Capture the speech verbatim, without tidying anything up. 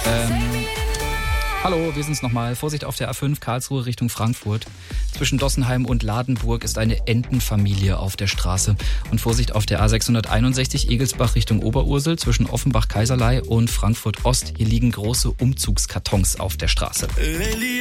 Ähm, hallo, wir sind's nochmal. Vorsicht auf der A fünf, Karlsruhe Richtung Frankfurt. Zwischen Dossenheim und Ladenburg ist eine Entenfamilie auf der Straße. Und Vorsicht auf der A sechshunderteinundsechzig, Egelsbach Richtung Oberursel. Zwischen Offenbach-Kaiserlei und Frankfurt Ost. Hier liegen große Umzugskartons auf der Straße.